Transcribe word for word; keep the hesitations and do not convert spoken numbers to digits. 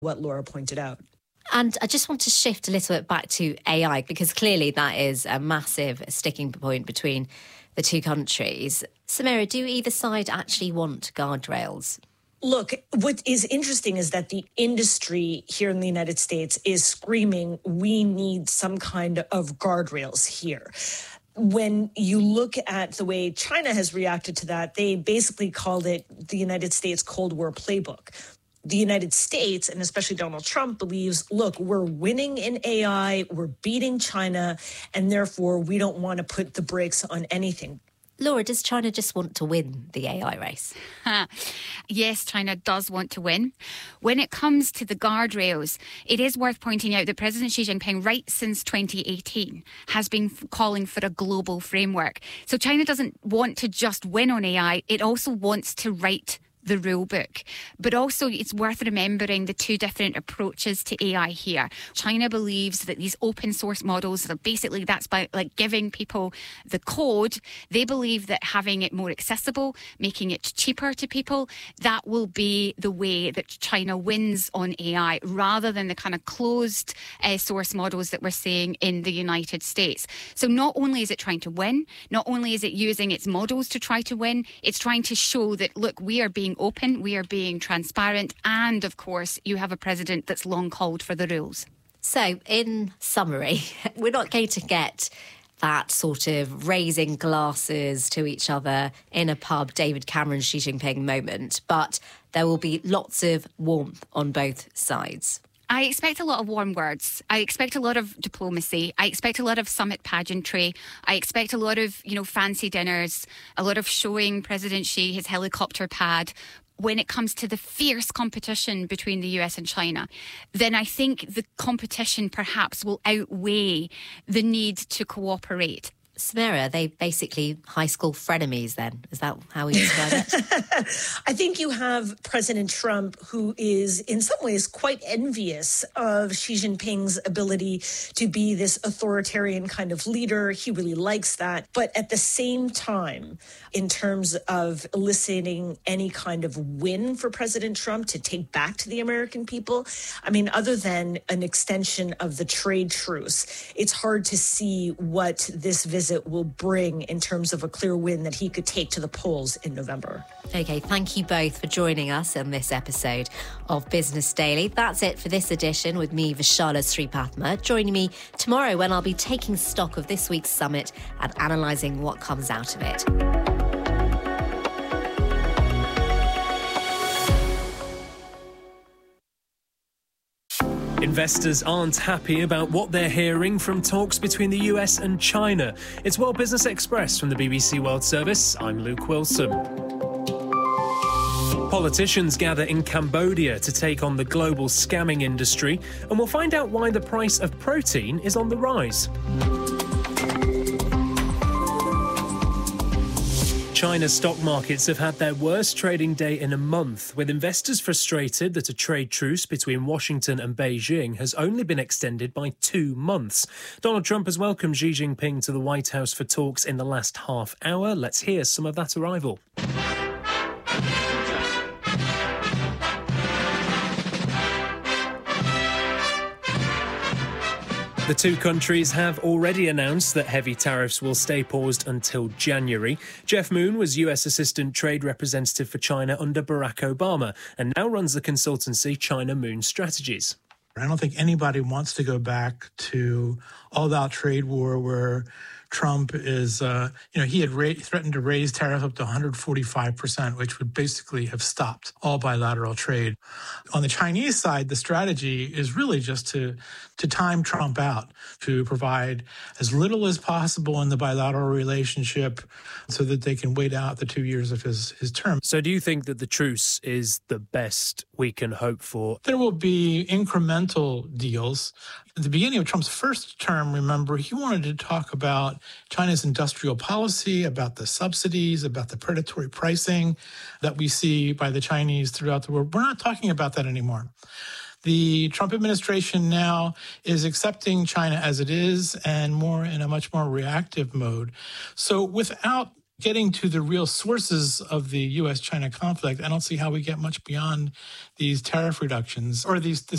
what Laura pointed out. And I just want to shift a little bit back to A I, because clearly that is a massive sticking point between the two countries. Samira, do either side actually want guardrails? Look, what is interesting is that the industry here in the United States is screaming, we need some kind of guardrails here. When you look at the way China has reacted to that, they basically called it the United States Cold War playbook. The United States, and especially Donald Trump, believes, look, we're winning in A I, we're beating China, and therefore we don't want to put the brakes on anything. Laura, does China just want to win the A I race? Yes, China does want to win. When it comes to the guardrails, it is worth pointing out that President Xi Jinping, right since twenty eighteen, has been calling for a global framework. So China doesn't want to just win on A I, it also wants to write the rule book. But also it's worth remembering the two different approaches to A I here. China believes that these open source models, that basically that's by like giving people the code. They believe that having it more accessible, making it cheaper to people, that will be the way that China wins on A I, rather than the kind of closed uh, source models that we're seeing in the United States. So not only is it trying to win, not only is it using its models to try to win, it's trying to show that, look, we are being open, we are being transparent, and of course you have a president that's long called for the rules. So in summary, we're not going to get that sort of raising glasses to each other in a pub, David Cameron, Xi Jinping moment, but there will be lots of warmth on both sides. I expect a lot of warm words. I expect a lot of diplomacy. I expect a lot of summit pageantry. I expect a lot of, you know, fancy dinners, a lot of showing President Xi his helicopter pad. When it comes to the fierce competition between the U S and China, then I think the competition perhaps will outweigh the need to cooperate. Samira, are they basically high school frenemies then? Is that how we describe it? I think you have President Trump, who is in some ways quite envious of Xi Jinping's ability to be this authoritarian kind of leader. He really likes that. But at the same time, in terms of eliciting any kind of win for President Trump to take back to the American people, I mean, other than an extension of the trade truce, it's hard to see what this visit will bring in terms of a clear win that he could take to the polls in November. OK, thank you both for joining us on this episode of Business Daily. That's it for this edition with me, Vishala Sripathma. Joining me tomorrow when I'll be taking stock of this week's summit and analysing what comes out of it. Investors aren't happy about what they're hearing from talks between the U S and China. It's World Business Express from the B B C World Service. I'm Luke Wilson. Politicians gather in Cambodia to take on the global scamming industry, and we'll find out why the price of protein is on the rise. China's stock markets have had their worst trading day in a month, with investors frustrated that a trade truce between Washington and Beijing has only been extended by two months. Donald Trump has welcomed Xi Jinping to the White House for talks in the last half hour. Let's hear some of that arrival. The two countries have already announced that heavy tariffs will stay paused until January. Jeff Moon was U S Assistant Trade Representative for China under Barack Obama and now runs the consultancy China Moon Strategies. I don't think anybody wants to go back to all-out trade war where Trump is, uh, you know, he had ra- threatened to raise tariffs up to one hundred forty-five percent, which would basically have stopped all bilateral trade. On the Chinese side, the strategy is really just to, to time Trump out, to provide as little as possible in the bilateral relationship so that they can wait out the two years of his, his term. So do you think that the truce is the best we can hope for? There will be incremental deals. At the beginning of Trump's first term, remember, he wanted to talk about China's industrial policy, about the subsidies, about the predatory pricing that we see by the Chinese throughout the world. We're not talking about that anymore. The Trump administration now is accepting China as it is and more in a much more reactive mode. So without getting to the real sources of the U S China conflict, I don't see how we get much beyond these tariff reductions or these this